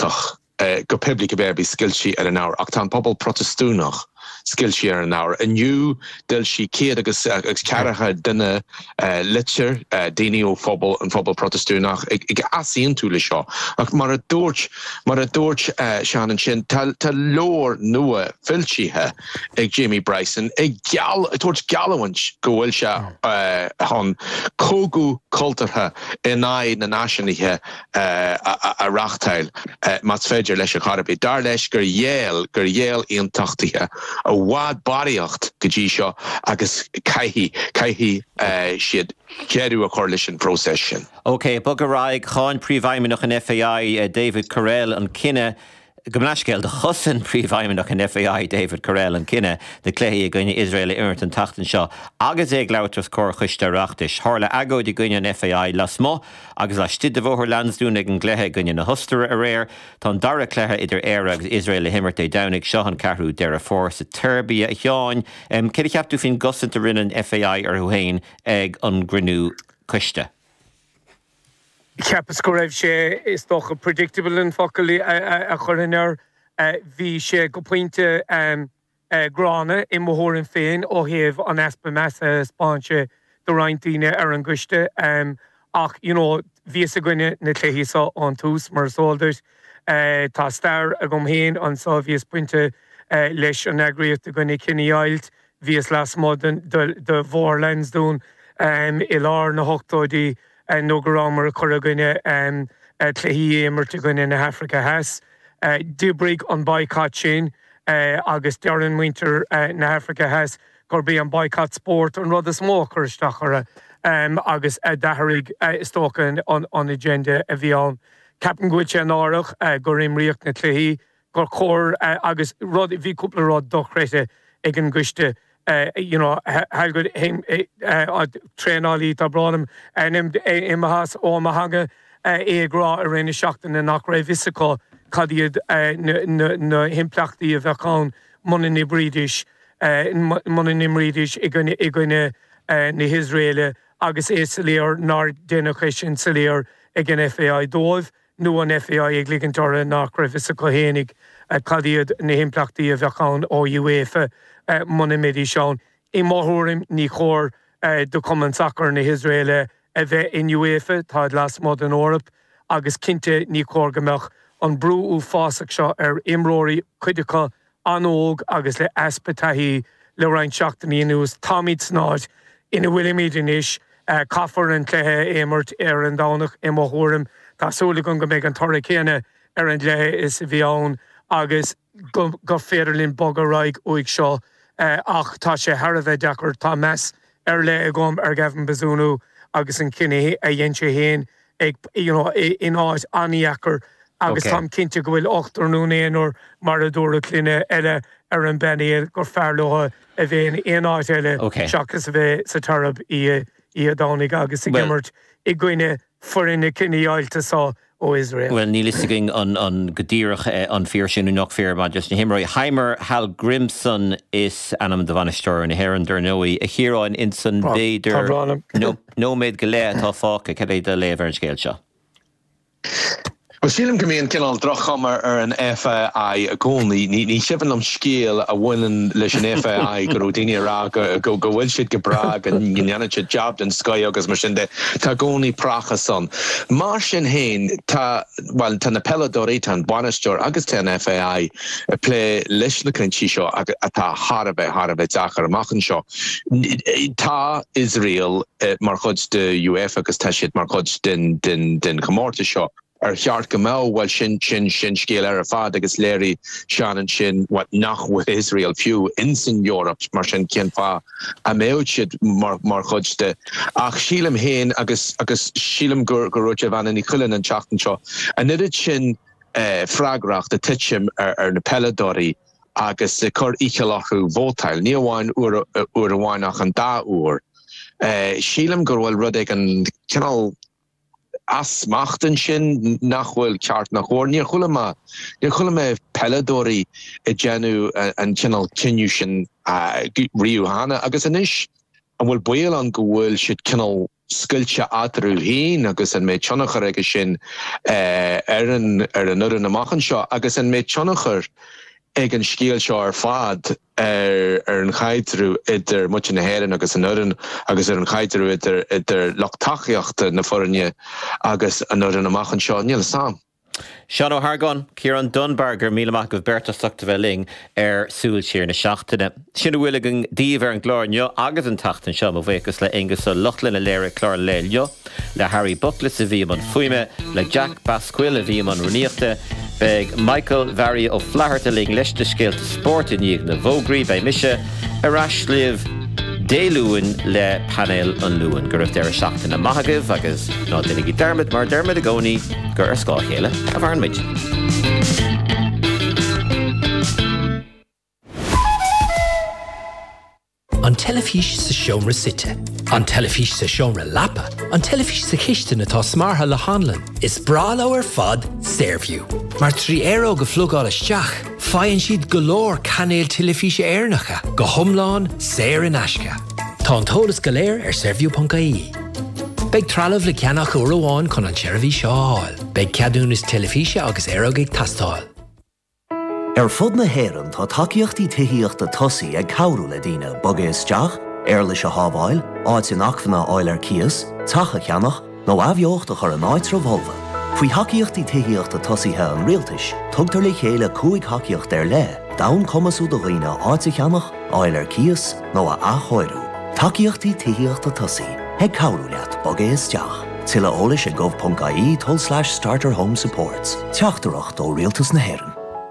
ítach go public berbi skillshi ar an hour ach tan pobl protestúnach skillshi ar an hour and you del shi céad agus caracha dunne litcher déine ó phobal an phobal protestúnach ag asíon tú le seo ach mar a dúirt sean an sin tá lór nua filtíthe ag Jamie Bryson ag tuairt galhaint go bhfuil se hon cógú cultartha in áid na náisiúnithe a rachtail mas féidir leis a charbí dar leis gur dhéal íon tachtaithe a bhád baríocht go dtí seo agus caithí siad ceadú a coalition process sin. Okay, bug a raig cháin príomhaimeach an FAI David Carell an cinenne Gymnasgel de chusan príomhaimeach an FAI David Carell an cinenne de cléí a gine Israel irt an tachtan seo agus ag leabhtas cór chuiste reachtais tharla agóid i gine an FAI las mó agus le stid de bhóthar landsdún ag an gléthe gine na hostere a réir tá dara cléthe idir éire agus Israel a himmert é danig seo an carú deire fór sa turbí a teáin céad ceaptú fin gosint a rinne an FAI ar thuhéin ag an grinú chuiste. Ceapas go raibh sé is doch a predictable an focailí a churinnar bhí sé go puinte grána i mthór an féin ó thaobh an aspa measa spáinte do rointíine ar an gcuiste ach bhí a gine na cléhíá an tús mar sóldais tá stair a gom héin an sá bhíos puinte leis an agriíocht a gine cineilt bhíos las módan de bhór lensdún i lár na hochtóidí no gorámar a chuirgine tléhí émarta gine na Africa has. Dibrig an boycott sin agus dearan winter na Africa has gur bí an boycott sport an rud a smó chuirstachara agus dathraigh stócan an agenda a bhí an. Capan goite an árach gur imríocht na tléhí gur chóir agus rud bhí cúpla rud dochréite ag an gcuiste helgud trénálí tá branam imahas ó mahanga éagrá a réine seachtain na nach raibh visicá cadíad na himplachtaí a bheitán munan imrídis i gine na Hisraele agus é saléir nar déanacha sin saléir ag an FAI dóibh nó an FAI ag ligantára nach raibh visicá hénig cadíad na himplachtaí a bheitán ó UEFA muna médí seán. I máthúrim ní chóir do Common Soccer na Hisraele a bheith in UEFA tá las mod an Órap agus cinnte ní chóir gombeach an brú fásach seo ar imróí cuidecha anóg agus le aspatahí le rain seachtaí nús táid snáid ina bhfuil míidirnis caafar an cléthe émart ar an dánach i máthúrim tásúla go méid an torra chéine ar an léthe is bhí ann agus go féidirlín bog a raig uig seo ach tá sé Harbheith deachar tá mes ar le agam ar gabhan bazúnú agus an cinenne a dhéintse héin ag in áid aníachar agus tam cinnte go bhfuil 8 nónéanúir mar a dúra cluine eile ar an bennéad gur fearlótha a bhéon éáid eile seachas a bheith sa tarab í a dánig agus i gimmert i gcuine forinne cineilte sá ó Israel. Well, ní listiging an godíirech an fear sin nach fear ma just na himroi. Heimer Hal Grimson is anam de vanisteir in Heron Dernoe a hero in Inson Bader. No made gale tá fáca cadé de lever an scéil seo. Well, sílim go míon cinál drochamar ar an FAI a gcónaí, ní siban am scéal a bhainean leis an FAI go daoine rá go bhfuil siad go brag an gneanna siad job den Sky agus mar sin de tá gcónaí pracha son. Mar sin héin tá na peladóí tá banisteir agus tá an FAI a plé leis na crintí seo a tá Harbheith dachar amachchan seo. Tá Israel mar chud de UEFA agus tá siad mar chud den comórta seo. Cheart go mé bhil sin scéal ar a fad agus léirí sean an sin what nach with Israel fiú in Europe mar sin cén fá a méid siad mar chuiste ach sílam héin agus sílam gur roite bhain í chuileann an teachtain seo a nirid sin freigracht a tiitsim ar na peladóí agus chur íchealachu bhótail ní amháin uair amháinach an 10 uair sílam gur bhfuil rud ag an cinál as machten sin nachhfuil ceart nach chóir níor chuile me peladóí I genu an channel sin riú hána agus inis an bhfuil buil an go bhfuil siad cinál skultse atru heen agus an méid tjonachar agus sin an nurin amachchan seo agus an méid tjonachar ag an scéal seo ar fad an chaidrú idir much na héireann agus an nurin agus an chaidrú idir lochtaíochta na forinne agus an nurin amachchan seo níl sam. Sean O'Hargan, Kieran Dunbarger, míleach go Berta Suchtaveling súil siar na seachtaine. Sinna bhfuilegan díomh an glárneo agus an tachtain seo mo bhéchas le ingus o Lochlin a léire chlár léileo, le Harry Buckles a bhí man fuime, le Jack Basquill a bhí man runíochta, beg Michael Vary ó Flahertaling leis de scéalta sport in íag na Vógraí bei mise, Arashliv Déluin le panel an luúin gur raibh seachtain na maithagah agus ná dunig Dermot mar Dermot a gcónaí gur ar scáil chéile a bharnmid. An telefís sa seomra site, an telefís sa seomra lapa, an telefís sa chiiste natá smartha le hanlan, is bralo ar fad Stairview. Mar €3 go flugál isteach, faigheann siad golóir canéil telefíse airnacha, go thomláin séir in aisce. Tá an tóras go léir ar Stairview.ie. Beg trealamh le ceannach uairháin chun an seirbhí seo áil. Beg ceadún is telefíse agus éireog ag tastáil. Ar fud na héireann tá takeíochtaí tithiíochta tosaí ag cabhrú le daoine boga isteach, ar leis a hábháil, áit in achmhanna áil ar cias, tacha cheannach, nó abheocht a chur an áit revolva. Faoi takeíochtaí tithiíochta tosaíthe an rialtais, tugtar le chéile 5 takeíocht ar le, dain cumasú do dhaoine áit a cheannach, áil ar cias, nó a achóirú. Takeíochtaí tithiíochta tosaí, ag cabhrú leat boga isteach. Tilla ólis a gov.ie/starter home supports. Teachtarach dó rialtas na héireann.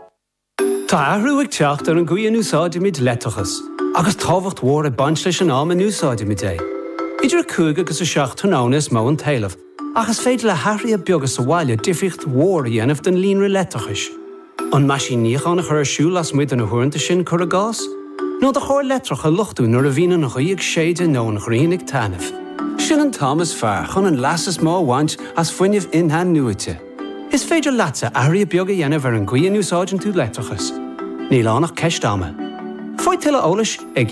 Tá ahrú ag teacht ar an gcuí úsáide mid letachas, agus táhacht mhór a bant leis an am an úsáide mid é. Idir 2 agus 7 tónána is mó an talamh, agus féidir le hathraí a beagas sa bhaile difriocht mhór a dhéanamh den líonra letachas. An maisiníoch an a chur siúil as muid an na thuairinta sin chur a gás, nó de chóir letrach a luchtú nuair a bhína nach chuíag séide nó an ghrianig tanamh. Sin an Thomas fearr chun an lasas má bhaint as fuinneamh inhan nuaite. Is féidir leatsa athraí a beag a dhéanamh ar an gcuí úsáideann tú letachas. Níl annach ceist ama. Foid tuile ólis ag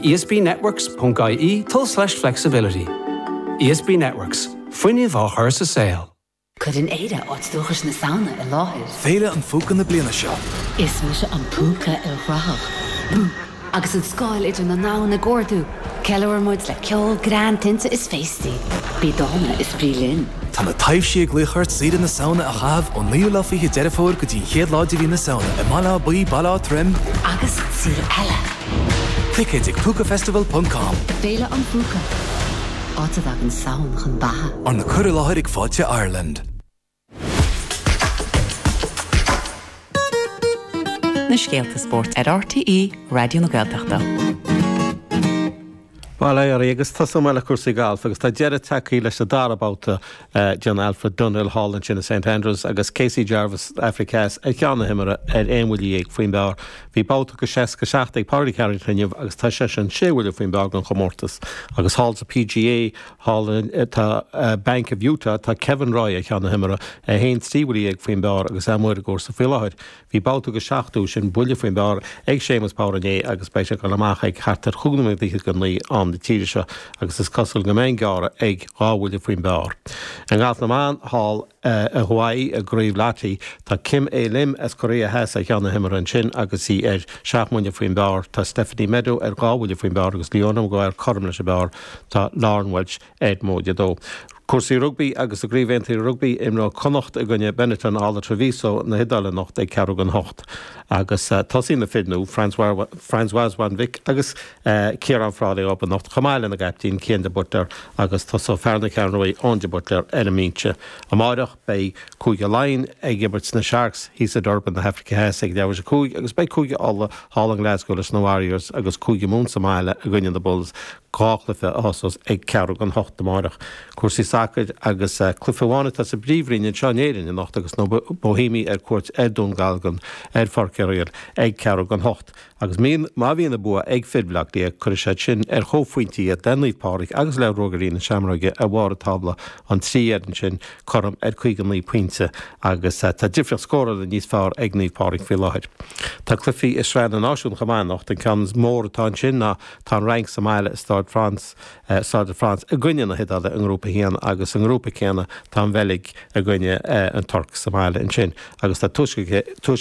espnetworks.ie/flexibility. ESB Networks, fuinneamh á chuir sa saoil. Could an éire áitdóchas na saona a láthir. Féile an fúcan na bliana seo. Is mu se an púca ar bhrach. Agus an scáil idir na ná na gcordú. Ceilehar muid le ceol gran tinta is féistí. Bí dána is brílinn. Tá na taobh sí ag luchart siad na saona a chaamh ó níú le fiche deirfóir go dtí chéad láidir hí na saona I mala buí balla trim. Agus siar eile. Ticket ag púcafestival.com. Féile an púca. Áitad ag an saon chun batha. An na cur láthir ag fáilte Ireland. Na scéalta sport ar RTE Radio na Gaeltachta. Well, agus tá meile cuasaí gáilfa, agus tá dead takeí leis a darabáta John Alfred Dunhill Hall in St Andrews agus Casey Jarvis Africas ag ceanna himara ar éonhfuil ag faoin beár. Bhí báta go 6 go 7 ag páirí ceirtaineamh agus tá sé an séhfuil faoin beag an chomórtas. Agus hall sa PGA, hall tá Bank of Utah, tá Kevin Roy ag ceanna himara a héon stíhfuil ag faoin beár agus amúir a gcóir sa fiáid. Bhí báta go 7 sin buile faoin beár ag Seamus Párané agus béise go amach ag chartar chugnamh dtí go naí an de tíre seo agus is cosúil go main gára ag gáhfuil faoin beár. An gáth na man hall a Hawaii a gríomh látí tá Kim A. Lim as Korea Hess a cheanna himar an sin agus í ar seaachmúine faoin beár tá Stephanie Meadow ar gáhfuil faoin beár agus Leonam go ar chom leis a beár tá Lauren Welch Edmóide dó. Cuasaí rugby agus a gríomhhéintí rugby imrá connacht a gunne Benetton ála Treviso na hidala nacht ag cearú an hocht. Agus tosí na fidnú François Van Vick agus Kieran Frawley op an nacht chamáile na gaptíín céan de butler agus tosó fearna ceanróí an de butler elimínse. A máireach bei cúige lein ag gibbert na Sharks hís a Durban na Hefrica Hess ag deabhar a cúig agus bei cúige alla Hall an Glasgow leis na Warriors agus cúige mún sa máile a gunne de Bulls cáchlifa ásos ag cearú an hocht de máireach. Cuasaí sacad agus clufahána tá sa bríomhrín in seanéirin in nacht agus nó Bohími ar cuairt Dún Galgan ar farceir ag cearú an hocht. Agus má bhíonna bua ag fidblaach dí chuir sé sin ar chófuointí a dennaí páric agus le rogarína seaamraige a bhhar a tabla an trían sin chum ar chuigan naí puinte agus tá difriocht scóra a níos fearr ag naí páric fi láid. Tá clufií is rein an náisiún chamánacht an cean mór atá sin ná tá rang sa máile stáil Stade de France a gcuine na hidada an grúpa híana agus an grúpa céanna tá bhelig a gcuine an Turk Somália an sin agus tá tuisce